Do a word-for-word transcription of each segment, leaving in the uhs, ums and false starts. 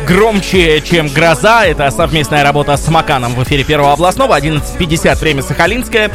Громче, чем гроза. Это совместная работа с Маканом в эфире Первого областного. одиннадцать пятьдесят, время Сахалинское.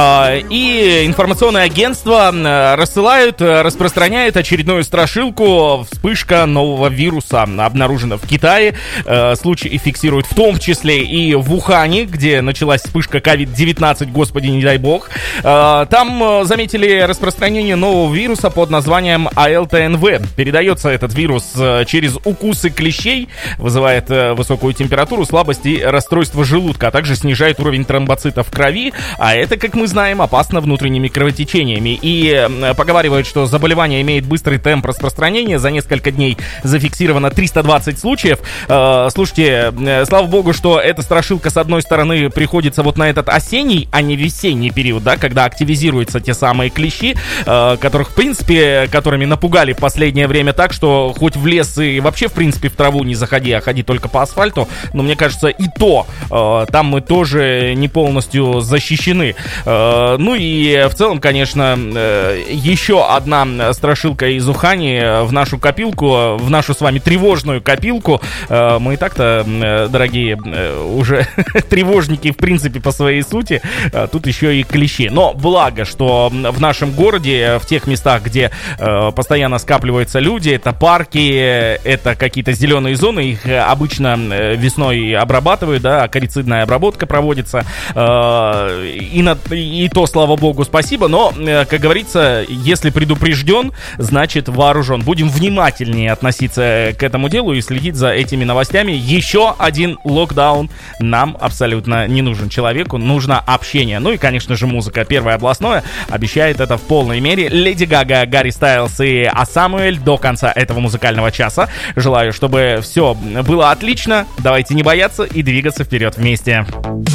И информационное агентство рассылают, распространяют очередную страшилку. Вспышка нового вируса обнаружена в Китае. Случаи фиксируют в том числе и в Ухане, где началась вспышка ковид девятнадцать, господи, не дай бог. Там заметили распространение нового вируса под названием а эл тэ эн вэ. Передается этот вирус через укусы клещей, вызывает высокую температуру, слабость и расстройство желудка, а также снижает уровень тромбоцитов в крови, а это, как мы знаем, опасно внутренними кровотечениями. И поговаривают, что заболевание имеет быстрый темп распространения. За несколько дней зафиксировано триста двадцать случаев. Слушайте, слава богу, что эта страшилка, с одной стороны, приходится вот на этот осенний, а не весенний период, да, когда активизируются те самые клещи, которых, в принципе, которыми напугали в последнее время так, что хоть в лес и вообще, в принципе, в траву не заходи, а ходи только по асфальту. Но мне кажется, и то э, там мы тоже не полностью защищены. Э, ну и в целом, конечно, э, еще одна страшилка из Ухани в нашу копилку, в нашу с вами тревожную копилку. Э, мы и так-то, э, дорогие, э, уже тревожники, в принципе, по своей сути. Э, тут еще и клещи. Но благо, что в нашем городе, в тех местах, где э, постоянно скапливаются люди, это парки, это какие-то зеленые зоны, их обычно весной обрабатывают, да, акарицидная обработка проводится, и, на, и то, слава богу, спасибо, но, как говорится, если предупрежден, значит вооружен. Будем внимательнее относиться к этому делу и следить за этими новостями. Еще один локдаун нам абсолютно не нужен. Человеку нужно общение. Ну и, конечно же, музыка. Первое областное обещает это в полной мере. Леди Гага, Гарри Стайлз и А Самуэль до конца этого музыкального часа. Желаю, чтобы все было отлично. Давайте не бояться и двигаться вперед вместе.